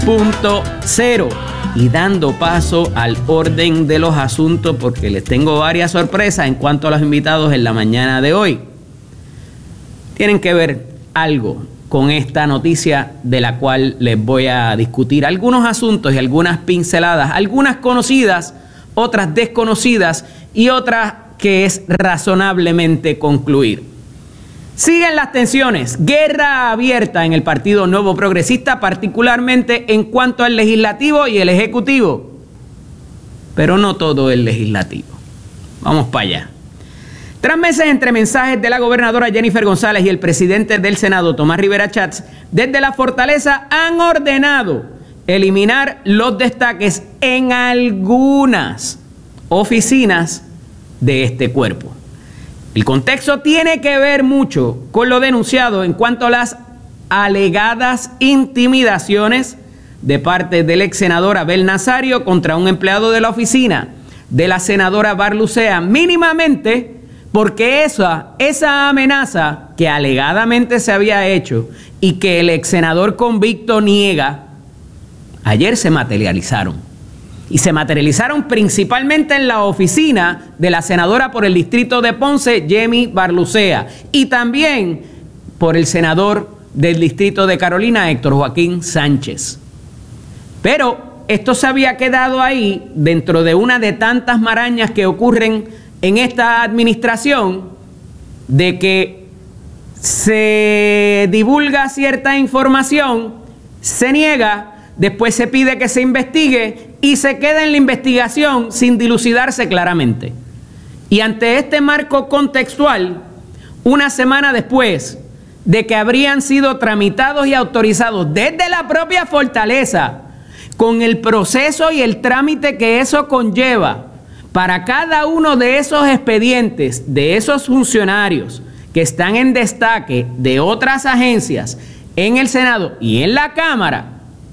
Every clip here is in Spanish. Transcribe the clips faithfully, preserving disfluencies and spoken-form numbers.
punto cero. Y dando paso al orden de los asuntos, porque les tengo varias sorpresas en cuanto a los invitados en la mañana de hoy. Tienen que ver algo con esta noticia de la cual les voy a discutir algunos asuntos y algunas pinceladas, algunas conocidas, otras desconocidas y otras que es razonablemente concluir. Siguen las tensiones, guerra abierta en el Partido Nuevo Progresista, particularmente en cuanto al legislativo y el ejecutivo. Pero no todo el legislativo. Vamos para allá. Tras meses entre mensajes de la gobernadora Jennifer González y el presidente del Senado, Tomás Rivera Chats, desde la Fortaleza han ordenado eliminar los destaques en algunas oficinas de este cuerpo. El contexto tiene que ver mucho con lo denunciado en cuanto a las alegadas intimidaciones de parte del ex senador Abel Nazario contra un empleado de la oficina de la senadora Barlucea, mínimamente porque esa, esa amenaza que alegadamente se había hecho y que el ex senador convicto niega, ayer se materializaron. Y se materializaron principalmente en la oficina de la senadora por el distrito de Ponce, Yemi Barlucea, y también por el senador del distrito de Carolina, Héctor Joaquín Sánchez. Pero esto se había quedado ahí dentro de una de tantas marañas que ocurren en esta administración, de que se divulga cierta información, se niega, después se pide que se investigue y se queda en la investigación sin dilucidarse claramente. Y ante este marco contextual, una semana después de que habrían sido tramitados y autorizados desde la propia Fortaleza, con el proceso y el trámite que eso conlleva para cada uno de esos expedientes, de esos funcionarios que están en destaque de otras agencias en el Senado y en la Cámara,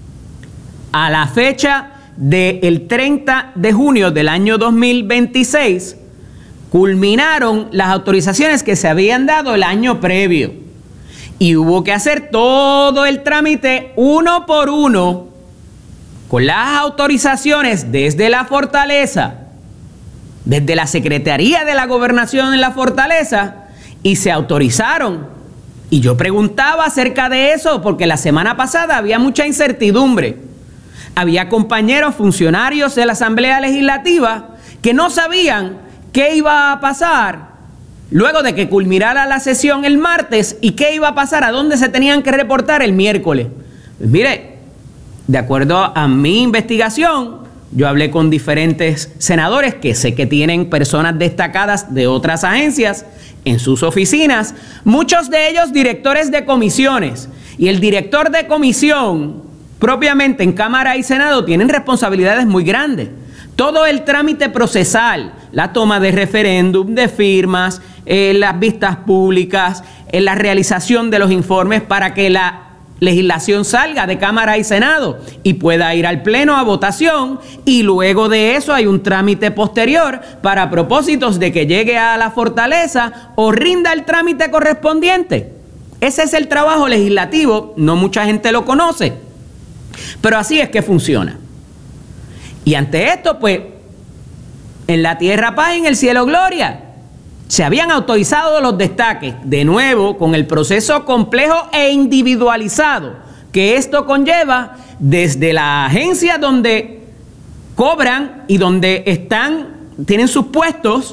a la fecha del treinta de junio del año dos mil veintiséis, culminaron las autorizaciones que se habían dado el año previo. Y hubo que hacer todo el trámite uno por uno, con las autorizaciones desde la Fortaleza, desde la Secretaría de la Gobernación en la Fortaleza, y se autorizaron. Y yo preguntaba acerca de eso, porque la semana pasada había mucha incertidumbre. Había compañeros funcionarios de la Asamblea Legislativa que no sabían qué iba a pasar luego de que culminara la sesión el martes y qué iba a pasar, a dónde se tenían que reportar el miércoles. Pues mire, de acuerdo a mi investigación, yo hablé con diferentes senadores que sé que tienen personas destacadas de otras agencias en sus oficinas, muchos de ellos directores de comisiones, y el director de comisión propiamente en Cámara y Senado tienen responsabilidades muy grandes. Todo el trámite procesal, la toma de referéndum, de firmas, eh, las vistas públicas, eh, la realización de los informes para que la legislación salga de Cámara y Senado y pueda ir al Pleno a votación, y luego de eso hay un trámite posterior para propósitos de que llegue a la Fortaleza o rinda el trámite correspondiente. Ese es el trabajo legislativo, no mucha gente lo conoce. Pero así es que funciona. Y ante esto, pues, en la tierra paz y en el cielo gloria, se habían autorizado los destaques, de nuevo, con el proceso complejo e individualizado que esto conlleva, desde la agencia donde cobran y donde están, tienen sus puestos,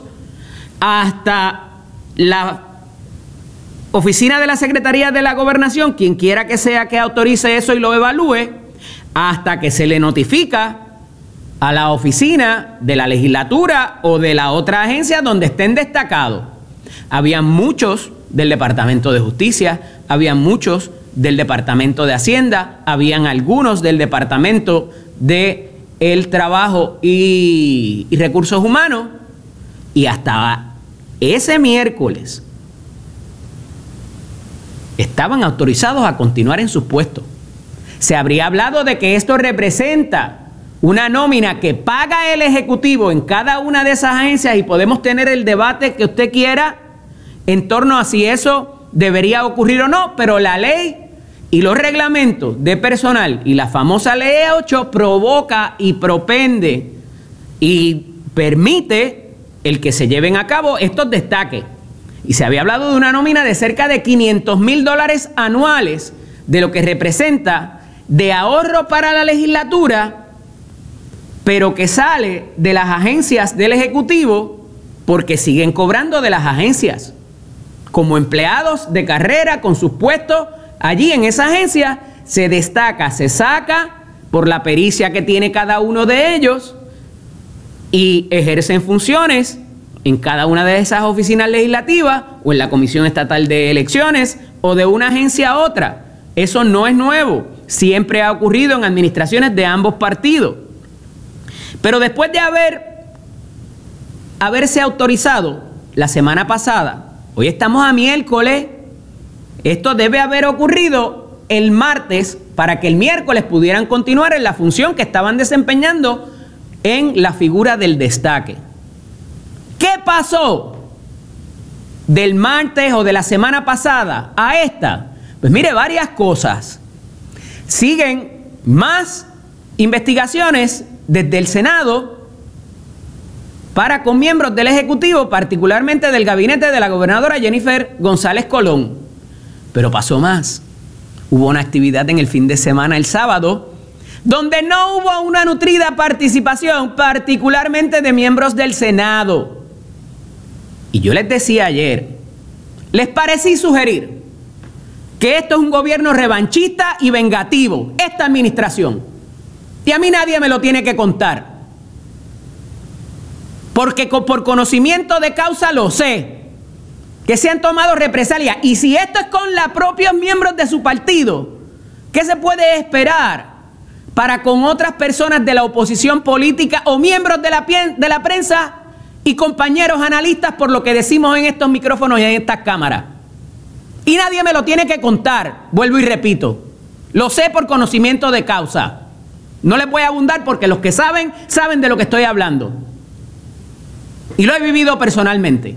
hasta la oficina de la Secretaría de la Gobernación, quien quiera que sea que autorice eso y lo evalúe, hasta que se le notifica a la oficina de la legislatura o de la otra agencia donde estén destacados. Había muchos del Departamento de Justicia, había muchos del Departamento de Hacienda, habían algunos del Departamento de el Trabajo y, y Recursos Humanos, y hasta ese miércoles estaban autorizados a continuar en sus puestos. Se habría hablado de que esto representa una nómina que paga el Ejecutivo en cada una de esas agencias, y podemos tener el debate que usted quiera en torno a si eso debería ocurrir o no, pero la ley Y los reglamentos de personal y la famosa ley ocho provoca y propende y permite el que se lleven a cabo estos destaques. Y se había hablado de una nómina de cerca de quinientos mil dólares anuales, de lo que representa de ahorro para la legislatura, pero que sale de las agencias del Ejecutivo porque siguen cobrando de las agencias. Como empleados de carrera con sus puestos allí en esa agencia, se destaca, se saca por la pericia que tiene cada uno de ellos y ejercen funciones en cada una de esas oficinas legislativas o en la Comisión Estatal de Elecciones o de una agencia a otra. Eso no es nuevo, siempre ha ocurrido en administraciones de ambos partidos. Pero después de haber, haberse autorizado la semana pasada, hoy estamos a miércoles, esto debe haber ocurrido el martes para que el miércoles pudieran continuar en la función que estaban desempeñando en la figura del destaque. ¿Qué pasó del martes o de la semana pasada a esta? Pues mire, varias cosas. Siguen más investigaciones desde el Senado para con miembros del Ejecutivo, particularmente del gabinete de la gobernadora Jennifer González Colón. Pero pasó más. Hubo una actividad en el fin de semana, el sábado, donde no hubo una nutrida participación, particularmente de miembros del Senado. Y yo les decía ayer, les parecí sugerir que esto es un gobierno revanchista y vengativo, esta administración. Y a mí nadie me lo tiene que contar. Porque por conocimiento de causa lo sé, que se han tomado represalias. Y si esto es con los propios miembros de su partido, ¿qué se puede esperar para con otras personas de la oposición política o miembros de la, de la prensa y compañeros analistas por lo que decimos en estos micrófonos y en estas cámaras? Y nadie me lo tiene que contar, vuelvo y repito. Lo sé por conocimiento de causa. No les voy a abundar porque los que saben, saben de lo que estoy hablando. Y lo he vivido personalmente.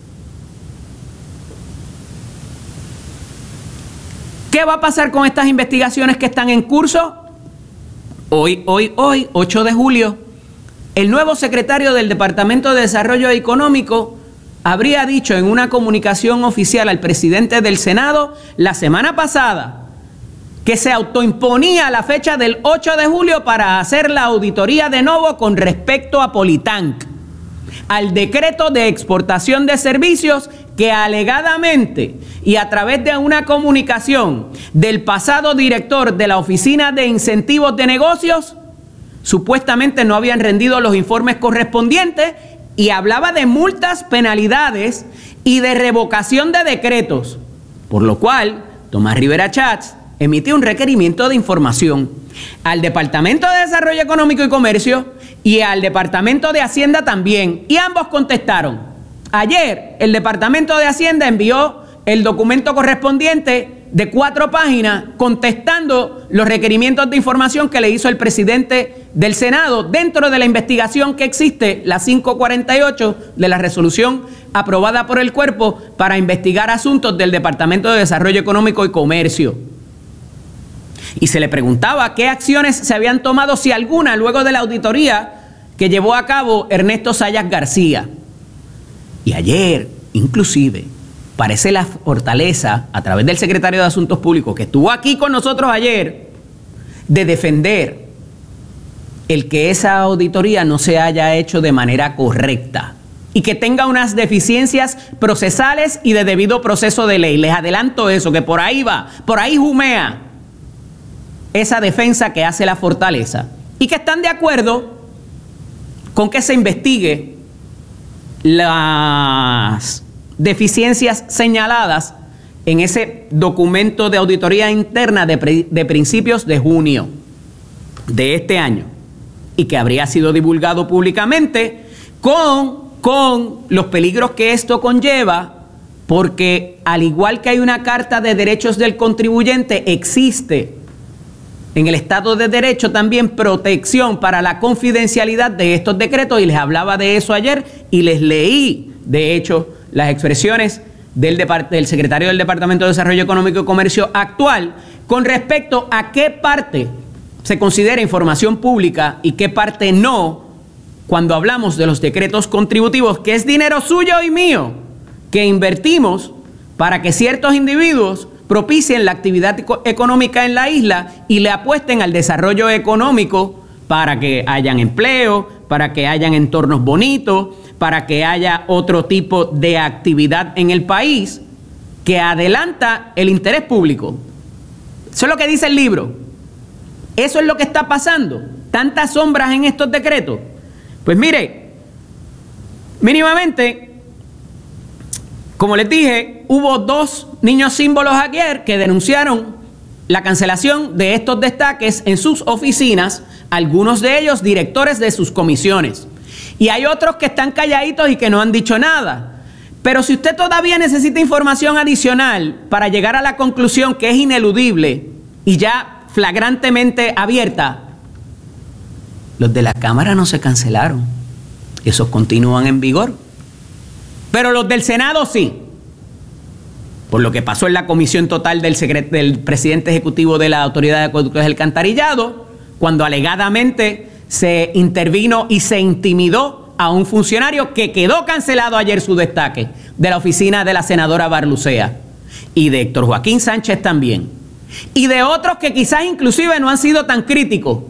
¿Qué va a pasar con estas investigaciones que están en curso? Hoy, hoy, hoy, ocho de julio, el nuevo secretario del Departamento de Desarrollo Económico habría dicho en una comunicación oficial al presidente del Senado la semana pasada que se autoimponía la fecha del ocho de julio para hacer la auditoría de nuevo con respecto a Politank, al decreto de exportación de servicios que alegadamente y a través de una comunicación del pasado director de la Oficina de Incentivos de Negocios, supuestamente no habían rendido los informes correspondientes y hablaba de multas, penalidades y de revocación de decretos, por lo cual Tomás Rivera Chats emitió un requerimiento de información al Departamento de Desarrollo Económico y Comercio y al Departamento de Hacienda también, y ambos contestaron. Ayer el Departamento de Hacienda envió el documento correspondiente de cuatro páginas contestando los requerimientos de información que le hizo el presidente del Senado dentro de la investigación que existe, la quinientos cuarenta y ocho de la resolución aprobada por el cuerpo para investigar asuntos del Departamento de Desarrollo Económico y Comercio. Y se le preguntaba qué acciones se habían tomado, si alguna, luego de la auditoría que llevó a cabo Ernesto Zayas García. Y ayer, inclusive, parece la fortaleza, a través del secretario de Asuntos Públicos, que estuvo aquí con nosotros ayer, de defender el que esa auditoría no se haya hecho de manera correcta y que tenga unas deficiencias procesales y de debido proceso de ley. Les adelanto eso, que por ahí va, por ahí jumea esa defensa que hace la fortaleza, y que están de acuerdo con que se investigue las deficiencias señaladas en ese documento de auditoría interna de, de principios de junio de este año, y que habría sido divulgado públicamente con, con los peligros que esto conlleva, porque al igual que hay una Carta de Derechos del Contribuyente, existe en el Estado de Derecho también protección para la confidencialidad de estos decretos, y les hablaba de eso ayer y les leí, de hecho, las expresiones del, del secretario del Departamento de Desarrollo Económico y Comercio actual con respecto a qué parte se considera información pública y qué parte no cuando hablamos de los decretos contributivos, que es dinero suyo y mío, que invertimos para que ciertos individuos propicien la actividad económica en la isla y le apuesten al desarrollo económico para que hayan empleo, para que hayan entornos bonitos, para que haya otro tipo de actividad en el país que adelanta el interés público. Eso es lo que dice el libro. Eso es lo que está pasando. Tantas sombras en estos decretos. Pues mire, mínimamente, como les dije, hubo dos niños símbolos ayer que denunciaron la cancelación de estos destaques en sus oficinas, algunos de ellos directores de sus comisiones. Y hay otros que están calladitos y que no han dicho nada. Pero si usted todavía necesita información adicional para llegar a la conclusión que es ineludible y ya flagrantemente abierta, los de la Cámara no se cancelaron. Esos continúan en vigor. Pero los del Senado sí. Por lo que pasó en la comisión total del, del presidente ejecutivo de la Autoridad de Acueductos y Alcantarillado, cuando alegadamente se intervino y se intimidó a un funcionario que quedó cancelado ayer su destaque de la oficina de la senadora Barlucea y de Héctor Joaquín Sánchez también, y de otros que quizás inclusive no han sido tan críticos.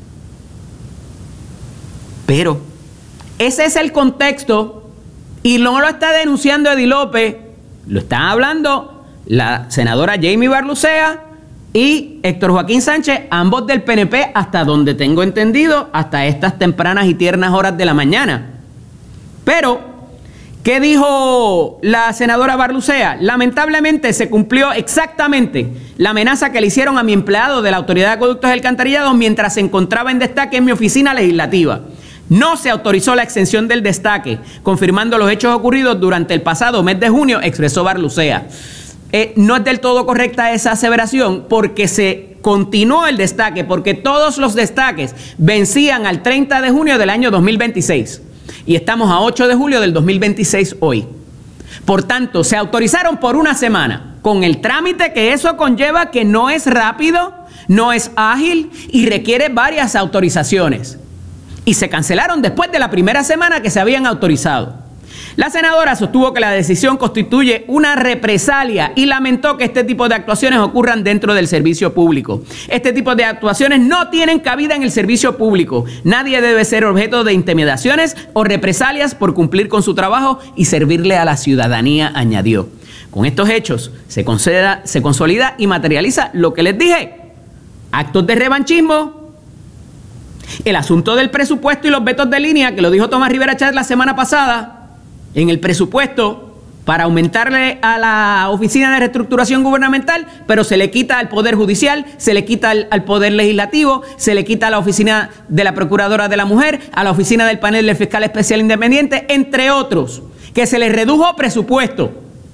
Pero ese es el contexto y no lo está denunciando Eddie López, lo están hablando la senadora Jamie Barlucea y Héctor Joaquín Sánchez, ambos del P N P, hasta donde tengo entendido, hasta estas tempranas y tiernas horas de la mañana. Pero, ¿qué dijo la senadora Barlucea? Lamentablemente se cumplió exactamente la amenaza que le hicieron a mi empleado de la Autoridad de Acueductos y Alcantarillados mientras se encontraba en destaque en mi oficina legislativa. No se autorizó la extensión del destaque, confirmando los hechos ocurridos durante el pasado mes de junio, expresó Barlucea. Eh, no es del todo correcta esa aseveración porque se continuó el destaque, porque todos los destaques vencían al treinta de junio del año dos mil veintiséis y estamos a ocho de julio del dos mil veintiséis hoy. Por tanto, se autorizaron por una semana, con el trámite que eso conlleva, que no es rápido, no es ágil y requiere varias autorizaciones. Y se cancelaron después de la primera semana que se habían autorizado. La senadora sostuvo que la decisión constituye una represalia y lamentó que este tipo de actuaciones ocurran dentro del servicio público. Este tipo de actuaciones no tienen cabida en el servicio público. Nadie debe ser objeto de intimidaciones o represalias por cumplir con su trabajo y servirle a la ciudadanía, añadió. Con estos hechos se, conceda, se consolida y materializa lo que les dije. Actos de revanchismo. El asunto del presupuesto y los vetos de línea, que lo dijo Tomás Rivera Chatz la semana pasada, en el presupuesto para aumentarle a la Oficina de Reestructuración Gubernamental, pero se le quita al Poder Judicial, se le quita al, al Poder Legislativo, se le quita a la Oficina de la Procuradora de la Mujer, a la Oficina del Panel del Fiscal Especial Independiente, entre otros, que se les redujo presupuesto.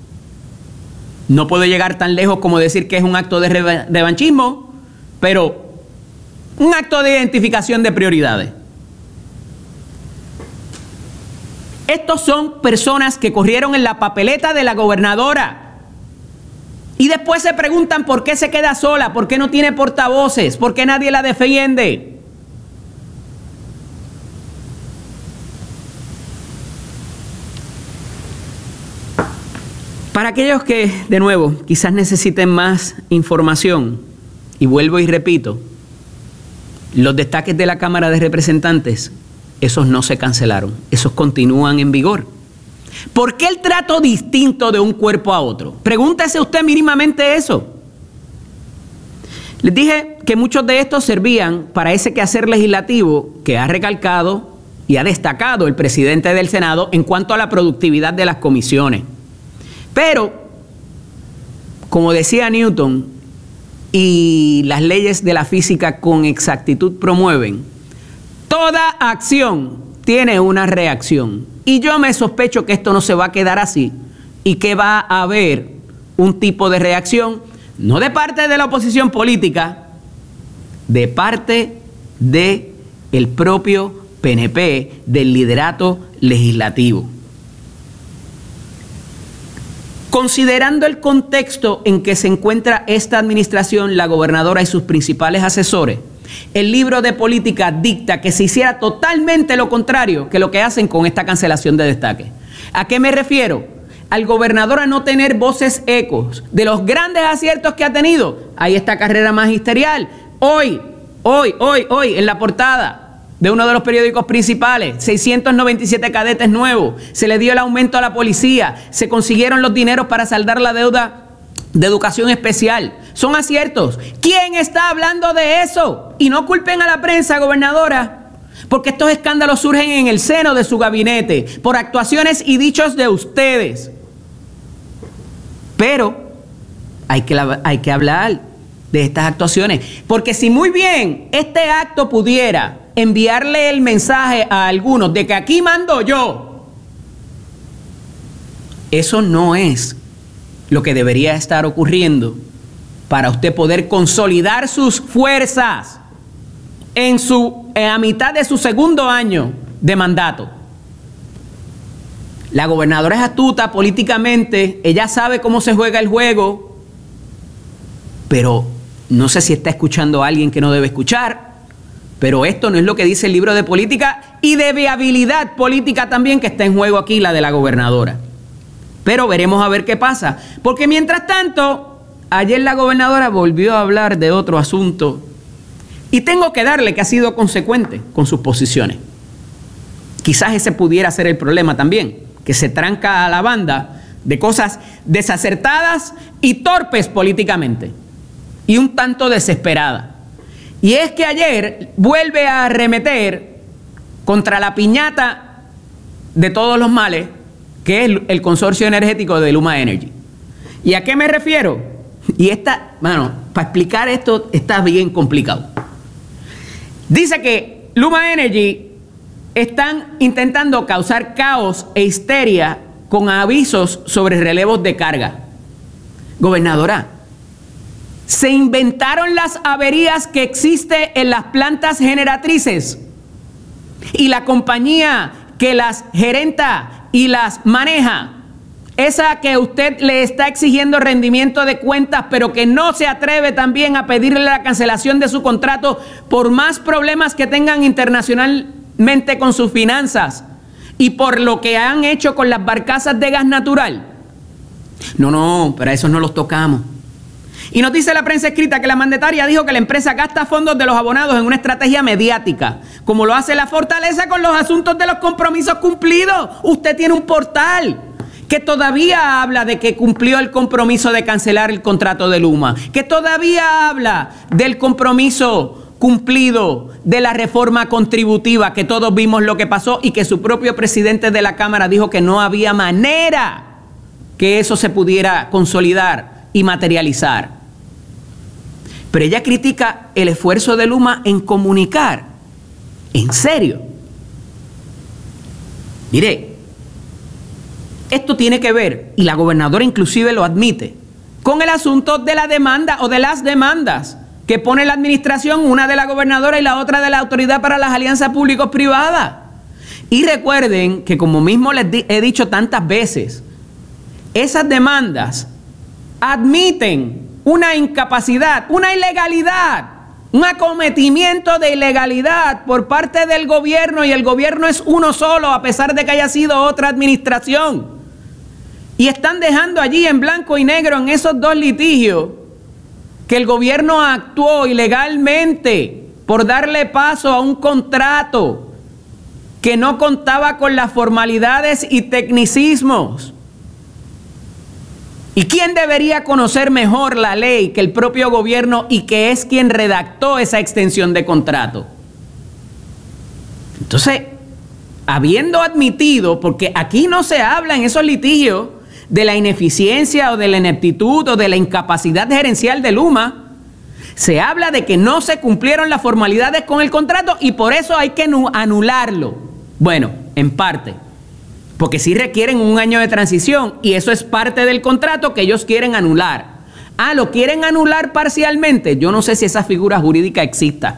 No puedo llegar tan lejos como decir que es un acto de revanchismo, pero un acto de identificación de prioridades. Estos son personas que corrieron en la papeleta de la gobernadora y después se preguntan por qué se queda sola, por qué no tiene portavoces, por qué nadie la defiende. Para aquellos que, de nuevo, quizás necesiten más información, y vuelvo y repito, los destaques de la Cámara de Representantes, esos no se cancelaron, esos continúan en vigor. ¿Por qué el trato distinto de un cuerpo a otro? Pregúntese usted mínimamente eso. Les dije que muchos de estos servían para ese quehacer legislativo que ha recalcado y ha destacado el presidente del Senado en cuanto a la productividad de las comisiones. Pero, como decía Newton, y las leyes de la física con exactitud promueven, toda acción tiene una reacción. Y yo me sospecho que esto no se va a quedar así y que va a haber un tipo de reacción, no de parte de la oposición política, de parte del propio P N P, del liderato legislativo. Considerando el contexto en que se encuentra esta administración, la gobernadora y sus principales asesores, el libro de política dicta que se hiciera totalmente lo contrario que lo que hacen con esta cancelación de destaque. ¿A qué me refiero? Al gobernador a no tener voces ecos de los grandes aciertos que ha tenido. Ahí está carrera magisterial. Hoy, hoy, hoy, hoy, en la portada de uno de los periódicos principales, seiscientos noventa y siete cadetes nuevos, se le dio el aumento a la policía, se consiguieron los dineros para saldar la deuda de educación especial. Son aciertos. ¿Quién está hablando de eso? Y no culpen a la prensa, gobernadora, porque estos escándalos surgen en el seno de su gabinete, por actuaciones y dichos de ustedes. Pero hay que, hay que hablar de estas actuaciones, porque si muy bien este acto pudiera enviarle el mensaje a algunos de que aquí mando yo, eso no es lo que debería estar ocurriendo para usted poder consolidar sus fuerzas en su, en a mitad de su segundo año de mandato. La gobernadora es astuta políticamente, ella sabe cómo se juega el juego, pero no sé si está escuchando a alguien que no debe escuchar. Pero esto no es lo que dice el libro de política y de viabilidad política también que está en juego aquí, la de la gobernadora. Pero veremos a ver qué pasa. Porque mientras tanto, ayer la gobernadora volvió a hablar de otro asunto. Y tengo que darle que ha sido consecuente con sus posiciones. Quizás ese pudiera ser el problema también, que se tranca a la banda de cosas desacertadas y torpes políticamente. Y un tanto desesperadas. Y es que ayer vuelve a arremeter contra la piñata de todos los males, que es el, el consorcio energético de Luma Energy. ¿Y a qué me refiero? Y esta, bueno, para explicar esto está bien complicado. Dice que Luma Energy están intentando causar caos e histeria con avisos sobre relevos de carga. Gobernadora, se inventaron las averías que existen en las plantas generatrices y la compañía que las gerenta y las maneja, esa que usted le está exigiendo rendimiento de cuentas, pero que no se atreve también a pedirle la cancelación de su contrato por más problemas que tengan internacionalmente con sus finanzas y por lo que han hecho con las barcazas de gas natural. No, no, pero a esos no los tocamos. Y nos dice la prensa escrita que la mandataria dijo que la empresa gasta fondos de los abonados en una estrategia mediática, como lo hace la Fortaleza con los asuntos de los compromisos cumplidos. Usted tiene un portal que todavía habla de que cumplió el compromiso de cancelar el contrato de Luma, que todavía habla del compromiso cumplido de la reforma contributiva, que todos vimos lo que pasó y que su propio presidente de la Cámara dijo que no había manera que eso se pudiera consolidar y materializar. Pero ella critica el esfuerzo de Luma en comunicar. ¿En serio? Mire, esto tiene que ver, y la gobernadora inclusive lo admite, con el asunto de la demanda o de las demandas que pone la administración, una de la gobernadora y la otra de la Autoridad para las Alianzas Público-Privadas. Y recuerden que, como mismo les he dicho tantas veces, esas demandas admiten una incapacidad, una ilegalidad, un acometimiento de ilegalidad por parte del gobierno, y el gobierno es uno solo a pesar de que haya sido otra administración. Y están dejando allí en blanco y negro en esos dos litigios que el gobierno actuó ilegalmente por darle paso a un contrato que no contaba con las formalidades y tecnicismos. ¿Y quién debería conocer mejor la ley que el propio gobierno, y que es quien redactó esa extensión de contrato? Entonces, habiendo admitido, porque aquí no se habla en esos litigios de la ineficiencia o de la ineptitud o de la incapacidad gerencial de Luma, se habla de que no se cumplieron las formalidades con el contrato y por eso hay que anularlo. Bueno, en parte. Porque sí requieren un año de transición y eso es parte del contrato que ellos quieren anular. Ah, ¿lo quieren anular parcialmente? Yo no sé si esa figura jurídica exista.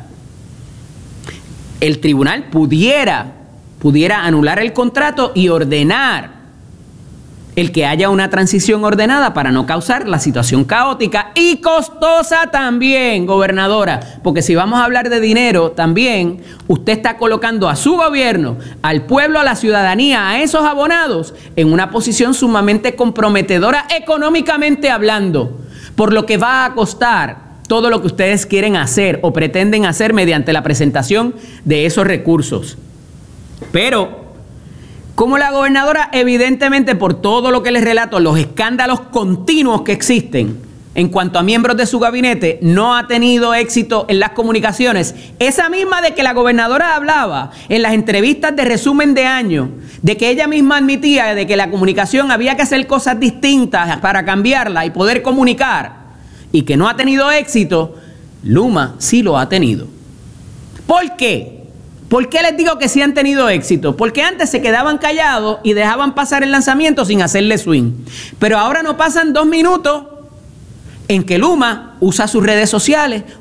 El tribunal pudiera, pudiera anular el contrato y ordenar el que haya una transición ordenada para no causar la situación caótica y costosa también, gobernadora, porque si vamos a hablar de dinero también, usted está colocando a su gobierno, al pueblo, a la ciudadanía, a esos abonados en una posición sumamente comprometedora económicamente hablando, por lo que va a costar todo lo que ustedes quieren hacer o pretenden hacer mediante la presentación de esos recursos. Pero como la gobernadora, evidentemente, por todo lo que les relato, los escándalos continuos que existen en cuanto a miembros de su gabinete, no ha tenido éxito en las comunicaciones, esa misma de que la gobernadora hablaba en las entrevistas de resumen de año, de que ella misma admitía de que la comunicación había que hacer cosas distintas para cambiarla y poder comunicar, y que no ha tenido éxito, Luma sí lo ha tenido. ¿Por qué? ¿Por qué les digo que sí han tenido éxito? Porque antes se quedaban callados y dejaban pasar el lanzamiento sin hacerle swing. Pero ahora no pasan dos minutos en que Luma usa sus redes sociales,